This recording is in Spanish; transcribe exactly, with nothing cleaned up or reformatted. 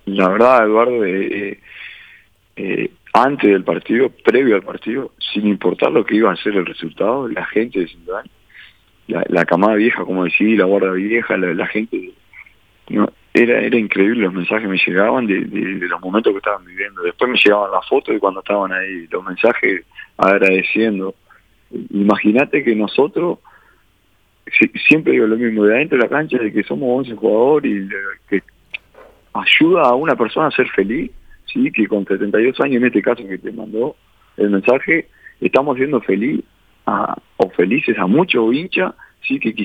La verdad, Eduardo, eh, eh, eh, antes del partido, previo al partido, sin importar lo que iba a ser el resultado, la gente de Central, la, la camada vieja, como decía, la guarda vieja, la, la gente, no, era era increíble los mensajes que me llegaban de, de, de los momentos que estaban viviendo. Después me llegaban las fotos de cuando estaban ahí, los mensajes agradeciendo. Imagínate que nosotros, si, siempre digo lo mismo, de adentro de la cancha, de que somos once jugadores y de, que ayuda a una persona a ser feliz, sí, que con setenta y dos años, en este caso que te mandó el mensaje, estamos siendo feliz a, o felices a muchos hinchas, sí, que